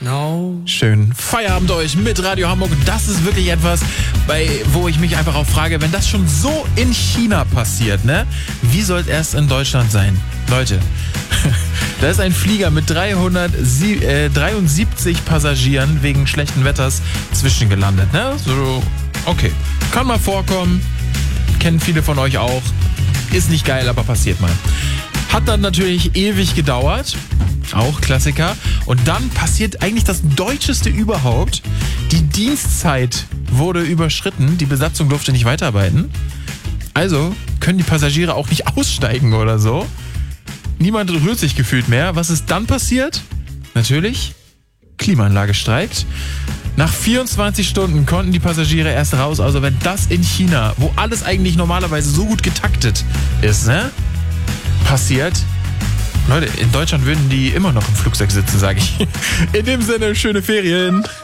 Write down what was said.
No. Schön. Feierabend euch mit Radio Hamburg. Das ist wirklich etwas, wo ich mich einfach auch frage, wenn das schon so in China passiert, ne? Wie soll es erst in Deutschland sein? Leute, da ist ein Flieger mit 373 Passagieren wegen schlechten Wetters zwischengelandet, ne? So, okay. Kann mal vorkommen. Kennen viele von euch auch. Ist nicht geil, aber passiert mal. Hat dann natürlich ewig gedauert. Auch Klassiker. Und dann passiert eigentlich das Deutscheste überhaupt. Die Dienstzeit wurde überschritten. Die Besatzung durfte nicht weiterarbeiten. Also können die Passagiere auch nicht aussteigen oder so. Niemand rührt sich gefühlt mehr. Was ist dann passiert? Natürlich, Klimaanlage streikt. Nach 24 Stunden konnten die Passagiere erst raus. Also wenn das in China, wo alles eigentlich normalerweise so gut getaktet ist, ne, passiert. Leute, in Deutschland würden die immer noch im Flugzeug sitzen, sage ich. In dem Sinne, schöne Ferien.